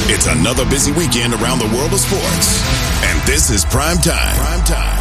It's another busy weekend around the world of sports. And this is Prime Time. Prime Time.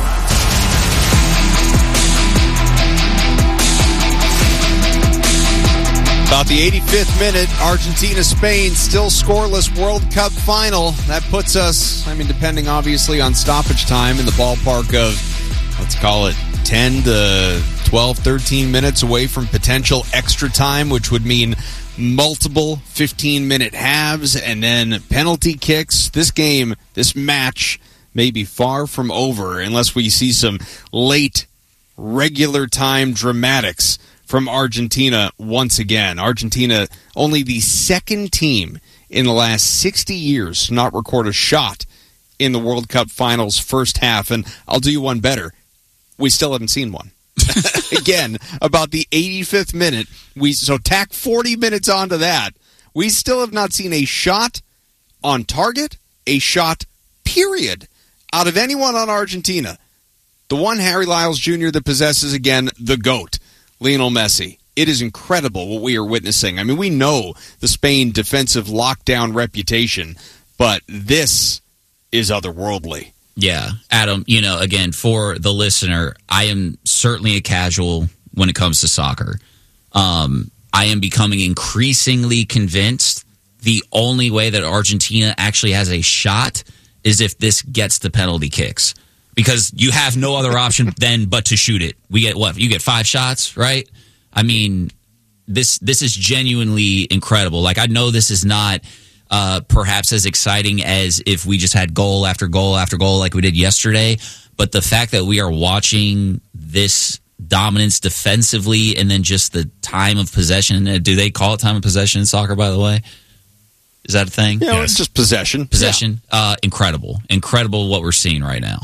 About the 85th minute, Argentina-Spain, still scoreless World Cup final. That puts us, depending obviously on stoppage time, in the ballpark of, let's call it 10 to 12, 13 minutes away from potential extra time, which would mean multiple 15-minute halves and then penalty kicks. This match may be far from over unless we see some late regular time dramatics from Argentina once again. Argentina, only the second team in the last 60 years to not record a shot in the World Cup finals first half. And I'll do you one better. We still haven't seen one. Again, about the 85th minute, so tack 40 minutes onto that. We still have not seen a shot on target, a shot, period, out of anyone on Argentina. The one Harry Lyles Jr. that possesses, again, the GOAT, Lionel Messi. It is incredible what we are witnessing. We know the Spain defensive lockdown reputation, but this is otherworldly. Yeah, Adam, again, for the listener, I am certainly a casual when it comes to soccer. I am becoming increasingly convinced the only way that Argentina actually has a shot is if this gets the penalty kicks. Because you have no other option then but to shoot it. We get what? You get 5 shots, right? This is genuinely incredible. I know this is not perhaps as exciting as if we just had goal after goal after goal like we did yesterday, but the fact that we are watching this dominance defensively and then just the time of possession. Do they call it time of possession in soccer, by the way? Is that a thing? Yeah, it's just possession. Possession. Yeah. Incredible what we're seeing right now.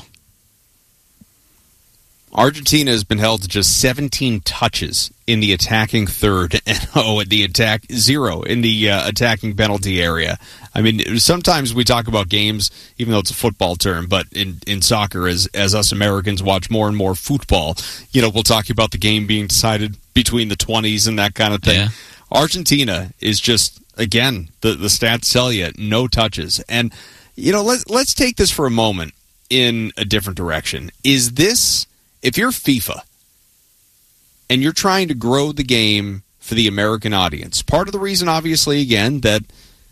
Argentina has been held to just 17 touches in the attacking third and 0 in the attacking penalty area. Sometimes we talk about games, even though it's a football term, but in soccer, as us Americans watch more and more football, we'll talk about the game being decided between the 20s and that kind of thing. Yeah. Argentina is just, again, the stats tell you, no touches. And, let's take this for a moment in a different direction. Is this... If you're FIFA and you're trying to grow the game for the American audience, part of the reason, obviously, again, that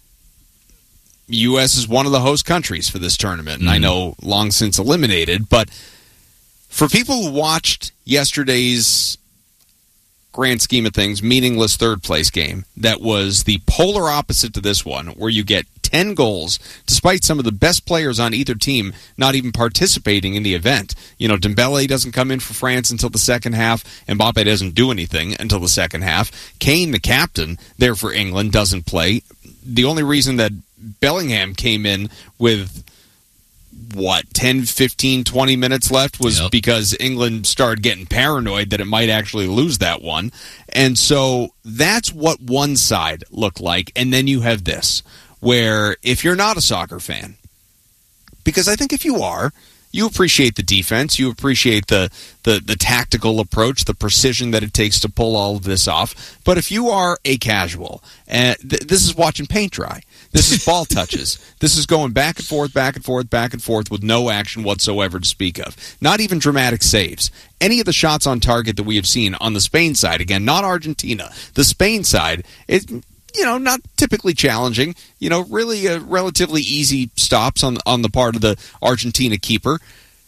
U.S. is one of the host countries for this tournament, and I know long since eliminated, but for people who watched yesterday's grand scheme of things, meaningless third-place game, that was the polar opposite to this one, where you get 10 goals, despite some of the best players on either team not even participating in the event. Dembele doesn't come in for France until the second half. Mbappe doesn't do anything until the second half. Kane, the captain, there for England, doesn't play. The only reason that Bellingham came in with 10, 15, 20 minutes left was because England started getting paranoid that it might actually lose that one. And so that's what one side looked like. And then you have this, where if you're not a soccer fan, because I think if you are, you appreciate the defense, you appreciate the tactical approach, the precision that it takes to pull all of this off. But if you are a casual, this is watching paint dry. This is ball touches. This is going back and forth, back and forth, back and forth with no action whatsoever to speak of. Not even dramatic saves. Any of the shots on target that we have seen on the Spain side, again, not Argentina, the Spain side, not typically challenging, really relatively easy stops on the part of the Argentina keeper.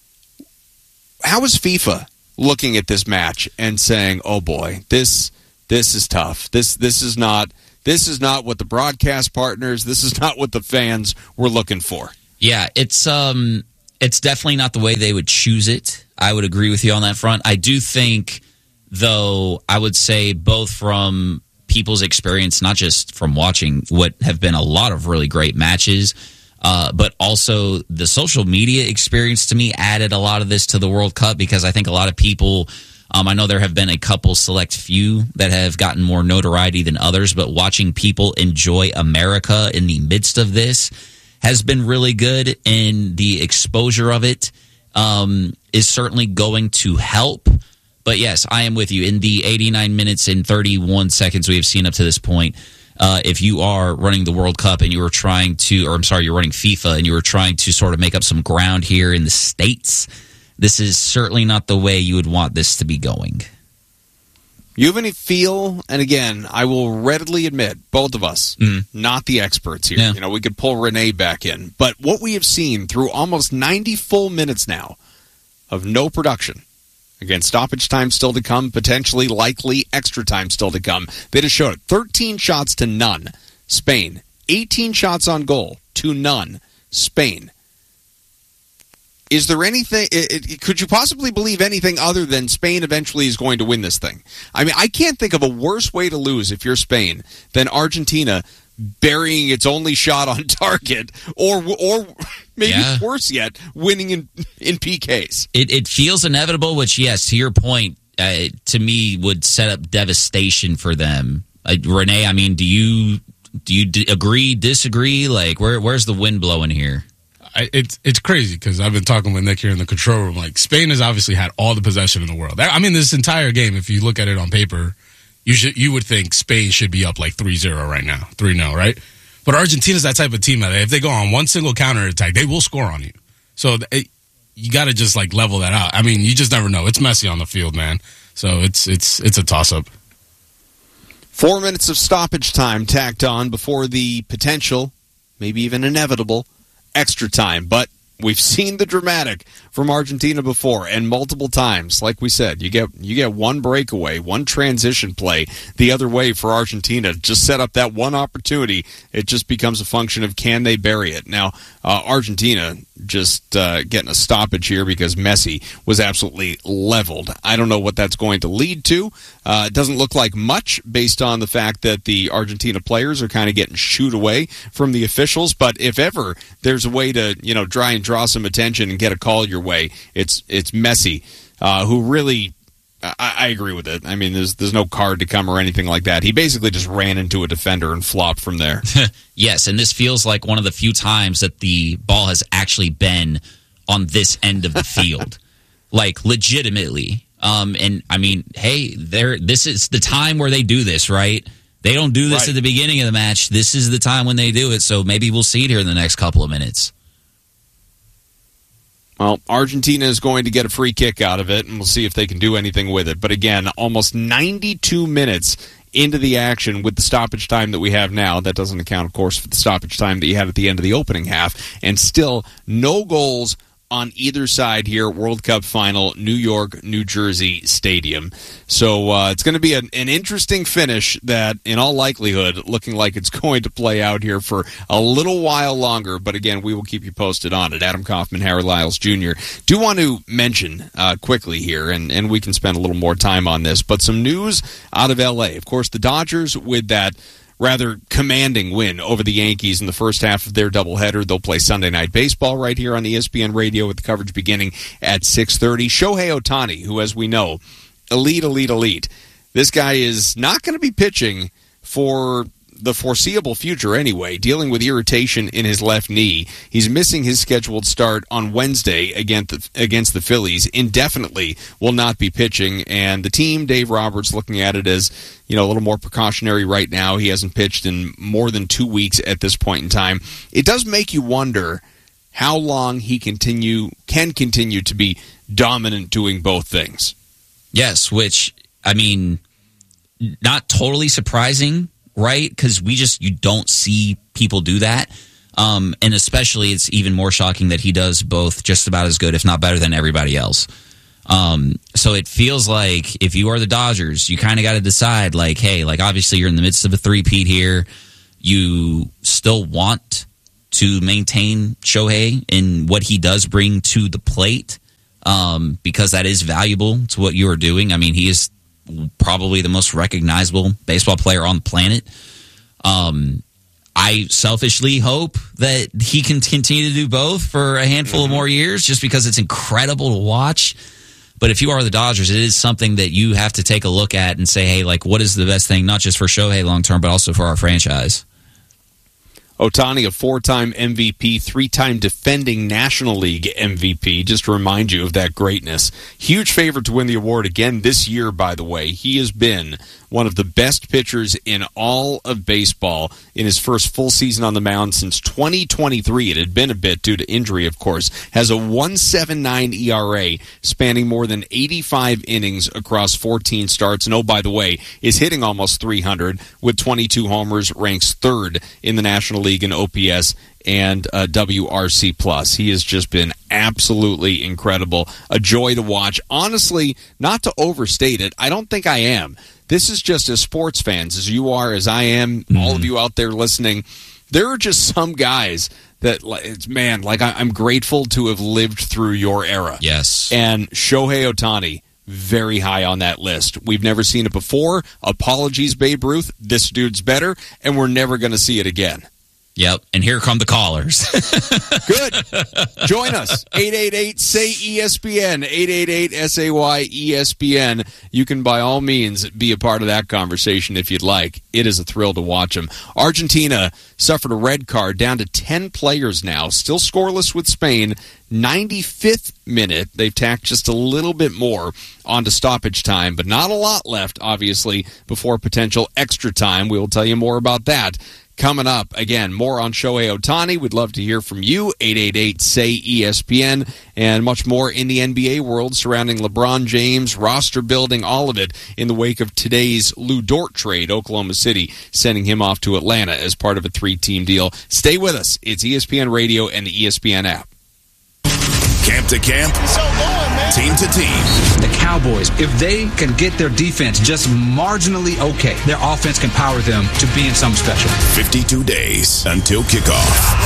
How is FIFA looking at this match and saying, "Oh boy, this is tough. This is not what the broadcast partners, this is not what the fans were looking for." Yeah, it's definitely not the way they would choose it. I would agree with you on that front. I do think, though, I would say both from people's experience, not just from watching what have been a lot of really great matches, but also the social media experience to me added a lot of this to the World Cup, because I think a lot of people, I know there have been a couple select few that have gotten more notoriety than others, but watching people enjoy America in the midst of this has been really good, and the exposure of it is certainly going to help. But yes, I am with you. In the 89 minutes and 31 seconds we have seen up to this point, if you are running the World Cup and you were trying to, or I'm sorry, you're running FIFA and you were trying to sort of make up some ground here in the States, this is certainly not the way you would want this to be going. You have any feel, and again, I will readily admit, both of us, not the experts here. Yeah. You know, we could pull Renee back in. But what we have seen through almost 90 full minutes now of no production, again, stoppage time still to come, potentially, likely, extra time still to come. They just showed it. 13 shots to none, Spain. 18 shots on goal to none, Spain. Is there anything, could you possibly believe anything other than Spain eventually is going to win this thing? I mean, I can't think of a worse way to lose if you're Spain than Argentina burying its only shot on target, or maybe worse yet, winning in PKs. It feels inevitable, which, yes, to your point, to me, would set up devastation for them. Renee, I mean, do you agree, disagree? Like, where's the wind blowing here? It's crazy because I've been talking with Nick here in the control room. Like, Spain has obviously had all the possession in the world. I mean, this entire game, if you look at it on paper, you would think Spain should be up like 3-0 right now, 3-0, right? But Argentina's that type of team that if they go on one single counterattack, they will score on you. So you got to just like level that out. I mean, you just never know. It's messy on the field, man. So it's a toss-up. 4 minutes of stoppage time tacked on before the potential, maybe even inevitable, extra time. But we've seen the dramatic from Argentina before, and multiple times. Like we said, you get one breakaway, one transition play the other way for Argentina. Just set up that one opportunity. It just becomes a function of can they bury it. Now, Argentina just getting a stoppage here because Messi was absolutely leveled. I don't know what that's going to lead to. It doesn't look like much based on the fact that the Argentina players are kind of getting shooed away from the officials. But if ever there's a way to try and draw some attention and get a call your way, it's Messi, who really, I agree with it. I mean, there's no card to come or anything like that. He basically just ran into a defender and flopped from there. Yes, and this feels like one of the few times that the ball has actually been on this end of the field, like legitimately. And I mean, hey, this is the time where they do this, right? They don't do this at the beginning of the match. This is the time when they do it. So maybe we'll see it here in the next couple of minutes. Well, Argentina is going to get a free kick out of it, and we'll see if they can do anything with it. But again, almost 92 minutes into the action with the stoppage time that we have now. That doesn't account, of course, for the stoppage time that you had at the end of the opening half. And still no goals on either side here at World Cup final, New York, New Jersey Stadium. So it's going to be an interesting finish that, in all likelihood, looking like it's going to play out here for a little while longer. But again, we will keep you posted on it. Adam Kaufman, Harry Lyles Jr. Do want to mention quickly here, and we can spend a little more time on this, but some news out of L.A. Of course, the Dodgers with that rather commanding win over the Yankees in the first half of their doubleheader. They'll play Sunday Night Baseball right here on ESPN Radio with the coverage beginning at 6:30. Shohei Ohtani, who, as we know, elite. This guy is not going to be pitching for the foreseeable future anyway, dealing with irritation in his left knee. He's missing his scheduled start on Wednesday against the Phillies. Indefinitely will not be pitching, and the team, Dave Roberts, looking at it as a little more precautionary right now. He hasn't pitched in more than 2 weeks at this point in time. It does make you wonder how long he can continue to be dominant doing both things. Yes, which, I mean, not totally surprising, right? Because you don't see people do that. And especially it's even more shocking that he does both just about as good, if not better than everybody else. So it feels like if you are the Dodgers, you kind of got to decide, like, hey, like obviously you're in the midst of a three-peat here. You still want to maintain Shohei in what he does bring to the plate, because that is valuable to what you are doing. I mean, he is probably the most recognizable baseball player on the planet. I selfishly hope that he can continue to do both for a handful of more years, just because it's incredible to watch. But if you are the Dodgers, it is something that you have to take a look at and say, hey, like, what is the best thing, not just for Shohei long term, but also for our franchise? Ohtani, a 4-time MVP, 3-time defending National League MVP, just to remind you of that greatness. Huge favorite to win the award again this year, by the way. He has been one of the best pitchers in all of baseball in his first full season on the mound since 2023. It had been a bit due to injury, of course. Has a 1.79 ERA, spanning more than 85 innings across 14 starts. And oh, by the way, is hitting almost 300 with 22 homers, ranks third in the National League in OPS and WRC+. He has just been absolutely incredible. A joy to watch. Honestly, not to overstate it, I don't think I am. This is just as sports fans, as you are, as I am, all of you out there listening, there are just some guys that, man, like I'm grateful to have lived through your era. Yes. And Shohei Ohtani, very high on that list. We've never seen it before. Apologies, Babe Ruth. This dude's better, and we're never going to see it again. Yep, and here come the callers. Good. Join us. 888-SAY-ESPN, 888-SAY-ESPN. You can, by all means, be a part of that conversation if you'd like. It is a thrill to watch them. Argentina suffered a red card, down to 10 players now, still scoreless with Spain. 95th minute, they've tacked just a little bit more onto stoppage time, but not a lot left, obviously, before potential extra time. We will tell you more about that coming up. Again, more on Shohei Ohtani. We'd love to hear from you. 888-SAY-ESPN, and much more in the NBA world surrounding LeBron James, roster building, all of it in the wake of today's Lou Dort trade. Oklahoma City sending him off to Atlanta as part of a 3-team deal. Stay with us. It's ESPN Radio and the ESPN app. Camp to camp, team to team. The Cowboys, if they can get their defense just marginally okay, their offense can power them to being something special. 52 days until kickoff.